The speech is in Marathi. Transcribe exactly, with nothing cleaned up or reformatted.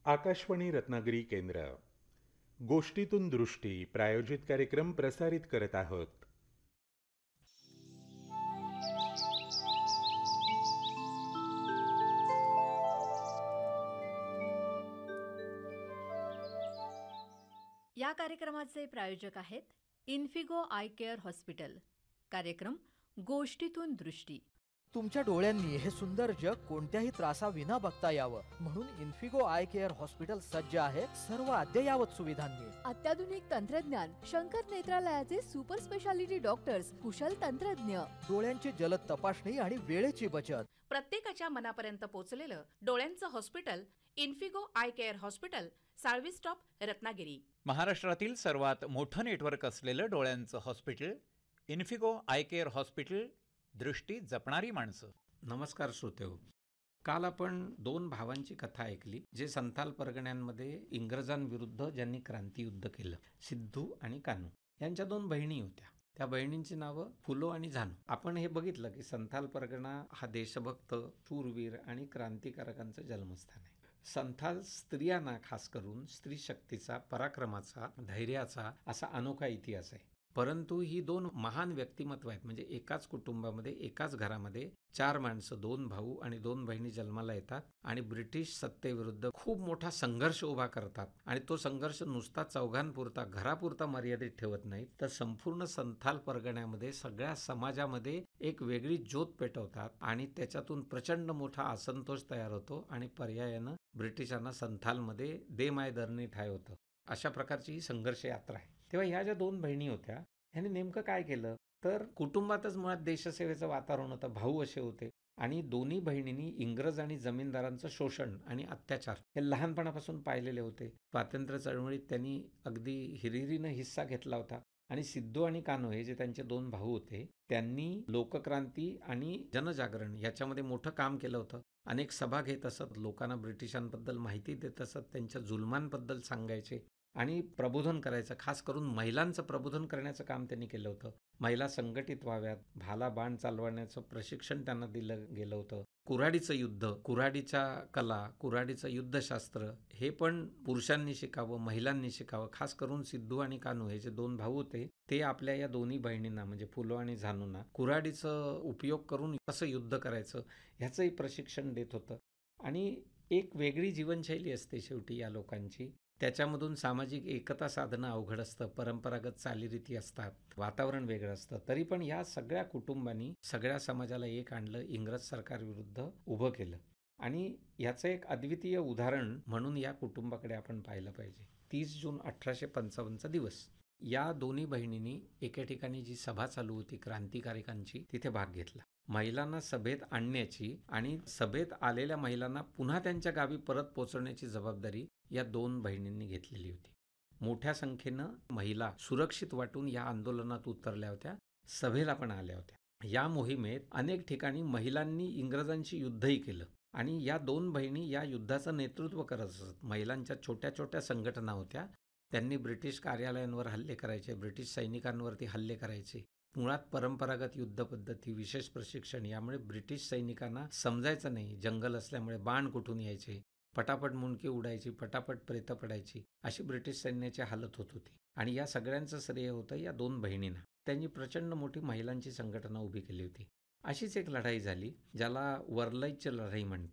आकाशवाणी रत्नागिरी केंद्र गोष्टीतून दृष्टी प्रायोजित कार्यक्रम प्रसारित करत आहोत. या कार्यक्रमाचे प्रायोजक आहेत इन्फिगो आय केअर हॉस्पिटल. कार्यक्रम गोष्टीतून दृष्टी. तुमच्या डोळ्यांनी हे सुंदर जग कोणत्याही त्रासाविना बघता यावं म्हणून इन्फिगो आय केअर हॉस्पिटल सज्ज आहे सर्व अद्ययावत सुविधांनी. अत्याधुनिक तंत्रज्ञान, शंकर नेत्रालयाचे सुपर स्पेशालिटी डॉक्टर्स, कुशल तंत्रज्ञ, डोळ्यांची जलद तपासणी आणि वेळेची बचत. प्रत्येकाच्या मनापर्यंत पोहोचलेलं डोळ्यांचं hospital Infigo I care hospital, Salvi stop, Ratnagiri. महाराष्ट्रातील सर्वात मोठं नेटवर्क असलेलं डोळ्यांचं hospital Infigo I care hospital, दृष्टी जपणारी माणसं. नमस्कार श्रोतेहो. काल आपण दोन भावांची कथा ऐकली जे संथाल परगण्यांमध्ये इंग्रजांविरुद्ध ज्यांनी क्रांतियुद्ध केलं. सिद्धू आणि कान्हू यांच्या दोन बहिणी होत्या. त्या बहिणींची नावं फुलो आणि झानू. आपण हे बघितलं की संथाल परगणा हा देशभक्त, शूरवीर आणि क्रांतिकारकांचं जन्मस्थान आहे. संथाल स्त्रियांना खास करून स्त्री शक्तीचा, पराक्रमाचा, धैर्याचा असा अनोखा इतिहास आहे. परंतु ही दोन महान व्यक्तिमत्व आहेत. म्हणजे एकाच कुटुंबामध्ये, एकाच घरामध्ये चार माणसं, दोन भाऊ आणि दोन बहिणी जन्माला येतात आणि ब्रिटिश सत्तेविरुद्ध खूप मोठा संघर्ष उभा करतात. आणि तो संघर्ष नुसता चौघांपुरता, घरापुरता मर्यादित ठेवत नाहीत, तर संपूर्ण संथाल परगण्यामध्ये सगळ्या समाजामध्ये एक वेगळी ज्योत पेटवतात आणि त्याच्यातून प्रचंड मोठा असंतोष तयार होतो आणि पर्यायानं ब्रिटिशांना संथालमध्ये दे माय दरनी ठाय होतं. अशा प्रकारची ही संघर्ष यात्रा आहे. तेव्हा ह्या ज्या दोन बहिणी होत्या ह्यांनी नेमकं काय केलं तर कुटुंबातच मुळात देशसेवेचं वातावरण होतं. भाऊ असे होते आणि दोन्ही बहिणींनी इंग्रज आणि जमीनदारांचं शोषण आणि अत्याचार हे लहानपणापासून पाहिलेले होते. स्वातंत्र्य चळवळीत त्यांनी अगदी हिरिरीनं हिस्सा घेतला होता. आणि सिद्धू आणि कान्हू हे जे त्यांचे दोन भाऊ होते त्यांनी लोकक्रांती आणि जनजागरण याच्यामध्ये मोठं काम केलं होतं. अनेक सभा घेत असत, लोकांना ब्रिटिशांबद्दल माहिती देत असत, त्यांच्या जुलमांबद्दल सांगायचे आणि प्रबोधन करायचं. खास करून महिलांचं प्रबोधन करण्याचं काम त्यांनी केलं होतं. महिला संघटित व्हाव्यात, भाला बाण चालवण्याचं प्रशिक्षण त्यांना दिलं गेलं होतं. कुऱ्हाडीचं युद्ध, कुऱ्हाडीच्या कला, कुऱ्हाडीचं युद्धशास्त्र हे पण पुरुषांनी शिकावं, महिलांनी शिकावं. खास करून सिद्धू आणि कान्हू हे जे दोन भाऊ होते ते आपल्या या दोन्ही बहिणींना म्हणजे फुलो आणि झानूंना कुऱ्हाडीचं उपयोग करून कसं युद्ध करायचं ह्याचंही प्रशिक्षण देत होतं. आणि एक वेगळी जीवनशैली असते शेवटी या लोकांची. त्याच्यामधून सामाजिक एकता साधणं अवघड असतं, परंपरागत चालीरीती असतात, वातावरण वेगळं असतं. तरी पण या सगळ्या कुटुंबांनी सगळ्या समाजाला एक आणलं, इंग्रज सरकारविरुद्ध उभं केलं. आणि याचं एक अद्वितीय उदाहरण म्हणून या कुटुंबाकडे आपण पाहिलं पाहिजे. तीस जून अठराशे पंचावन्नचा दिवस. या दोन्ही बहिणींनी एके ठिकाणी जी सभा चालू होती क्रांतिकारकांची तिथे भाग घेतला. महिलांना सभेत आणण्याची आणि सभेत आलेल्या महिलांना पुन्हा त्यांच्या गावी परत पोहोचवण्याची जबाबदारी या दोन बहिणींनी घेतलेली होती. मोठ्या संख्येनं महिला सुरक्षित वाटून या आंदोलनात उतरल्या होत्या, सभेला पण आल्या होत्या. या मोहिमेत अनेक ठिकाणी महिलांनी इंग्रजांशी युद्धही केलं आणि या दोन बहिणी या युद्धाचं नेतृत्व करत असत. महिलांच्या छोट्या छोट्या संघटना होत्या. त्यांनी ब्रिटिश कार्यालयांवर हल्ले करायचे, ब्रिटिश सैनिकांवरती हल्ले करायचे. मुळात परंपरागत युद्धपद्धती, विशेष प्रशिक्षण यामुळे ब्रिटिश सैनिकांना समजायचं नाही. जंगल असल्यामुळे बाण कुठून यायचे, पटापट मुंडकी उडायची, पटापट प्रेतं पडायची, अशी ब्रिटिश सैन्याची हालत होत होती. आणि या सगळ्यांचं श्रेय होतं या दोन बहिणींना. त्यांनी प्रचंड मोठी महिलांची संघटना उभी केली होती. अशीच एक लढाई झाली ज्याला वरलईची लढाई म्हणतात.